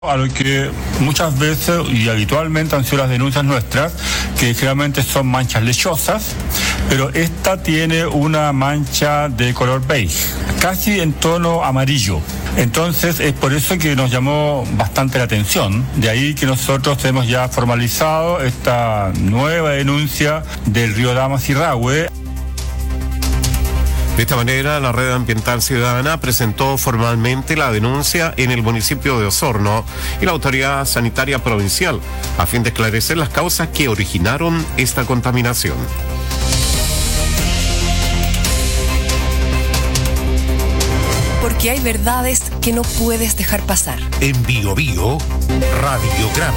A lo que muchas veces y habitualmente han sido las denuncias nuestras, que generalmente son manchas lechosas, pero esta tiene una mancha de color beige, casi en tono amarillo. Entonces es por eso que nos llamó bastante la atención. De ahí que nosotros hemos ya formalizado esta nueva denuncia del río Damas y Rahue. De esta manera, la Red Ambiental Ciudadana presentó formalmente la denuncia en el municipio de Osorno y la Autoridad Sanitaria Provincial, a fin de esclarecer las causas que originaron esta contaminación. Porque hay verdades que no puedes dejar pasar. En Bio Bio, Radiograma.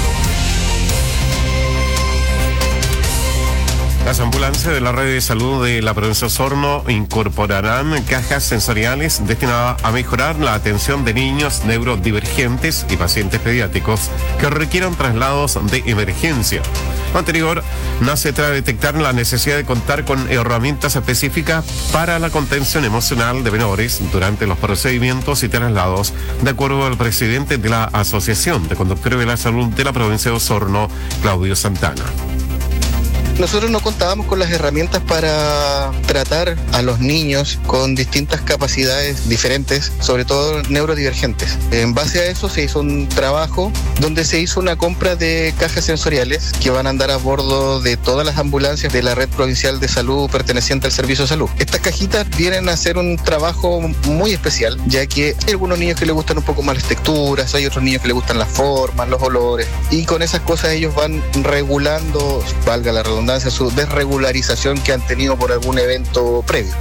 Las ambulancias de la red de salud de la provincia de Osorno incorporarán cajas sensoriales destinadas a mejorar la atención de niños neurodivergentes y pacientes pediátricos que requieran traslados de emergencia. Lo anterior nace tras detectar la necesidad de contar con herramientas específicas para la contención emocional de menores durante los procedimientos y traslados, de acuerdo al presidente de la Asociación de Conductores de la Salud de la provincia de Osorno, Claudio Santana. Nosotros no contábamos con las herramientas para tratar a los niños con distintas capacidades diferentes, sobre todo neurodivergentes. En base a eso se hizo un trabajo donde se hizo una compra de cajas sensoriales que van a andar a bordo de todas las ambulancias de la red provincial de salud perteneciente al servicio de salud. Estas cajitas vienen a hacer un trabajo muy especial, ya que hay algunos niños que les gustan un poco más las texturas, hay otros niños que les gustan las formas, los olores, y con esas cosas ellos van regulando, valga la redundancia, su desregularización que han tenido por algún evento previo.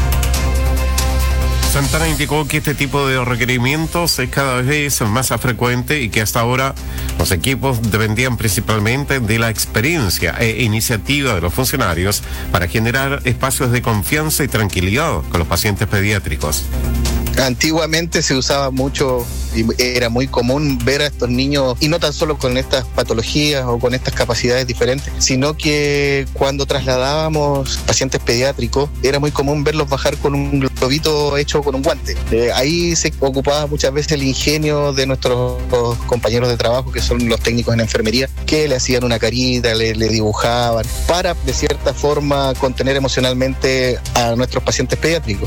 Santana indicó que este tipo de requerimientos es cada vez más frecuente y que hasta ahora los equipos dependían principalmente de la experiencia e iniciativa de los funcionarios para generar espacios de confianza y tranquilidad con los pacientes pediátricos. Antiguamente se usaba mucho y era muy común ver a estos niños, y no tan solo con estas patologías o con estas capacidades diferentes, sino que cuando trasladábamos pacientes pediátricos era muy común verlos bajar con un globito hecho con un guante. Ahí se ocupaba muchas veces el ingenio de nuestros compañeros de trabajo, que son los técnicos en enfermería, que le hacían una carita, le dibujaban, para de cierta forma contener emocionalmente a nuestros pacientes pediátricos.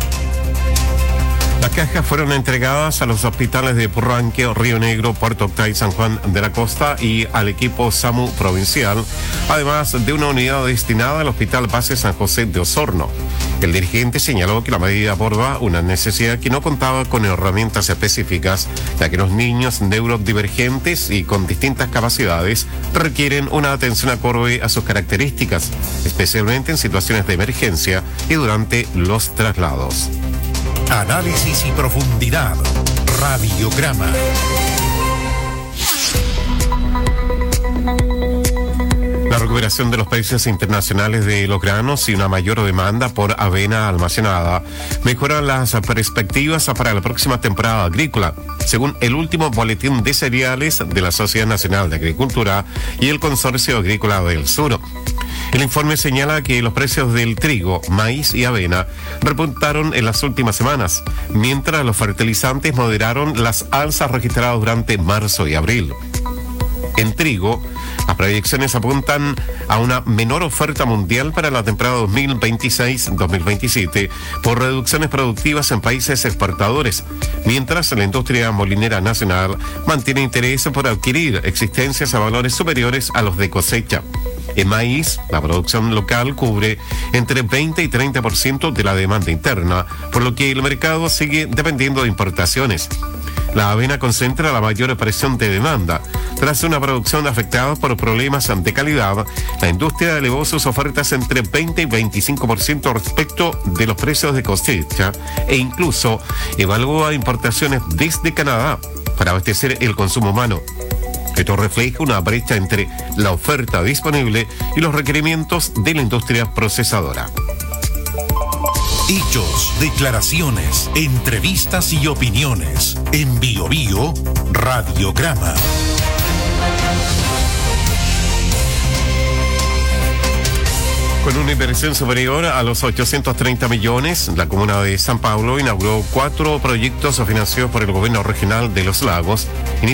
Las cajas fueron entregadas a los hospitales de Purranque, Río Negro, Puerto Octay, San Juan de la Costa y al equipo SAMU provincial, además de una unidad destinada al Hospital Base San José de Osorno. El dirigente señaló que la medida aborda una necesidad que no contaba con herramientas específicas, ya que los niños neurodivergentes y con distintas capacidades requieren una atención acorde a sus características, especialmente en situaciones de emergencia y durante los traslados. Análisis y profundidad. Radiograma. La recuperación de los precios internacionales de los granos y una mayor demanda por avena almacenada mejoran las perspectivas para la próxima temporada agrícola, según el último boletín de cereales de la Sociedad Nacional de Agricultura y el Consorcio Agrícola del Sur. El informe señala que los precios del trigo, maíz y avena repuntaron en las últimas semanas, mientras los fertilizantes moderaron las alzas registradas durante marzo y abril. En trigo, las proyecciones apuntan a una menor oferta mundial para la temporada 2026-2027 por reducciones productivas en países exportadores, mientras la industria molinera nacional mantiene interés por adquirir existencias a valores superiores a los de cosecha. En maíz, la producción local cubre entre 20 y 30% de la demanda interna, por lo que el mercado sigue dependiendo de importaciones. La avena concentra la mayor presión de demanda. Tras una producción afectada por problemas de calidad, la industria elevó sus ofertas entre 20 y 25% respecto de los precios de cosecha e incluso evaluó importaciones desde Canadá para abastecer el consumo humano. Esto refleja una brecha entre la oferta disponible y los requerimientos de la industria procesadora. Hechos, declaraciones, entrevistas y opiniones. En Bio Bio, Radiograma. Con una inversión superior a los 830 millones, la comuna de San Pablo inauguró 4 proyectos financiados por el gobierno regional de Los Lagos,